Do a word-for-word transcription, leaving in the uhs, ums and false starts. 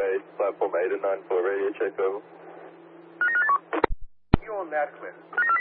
eight, platform eight and nine for radio check over. You on that, Cliff?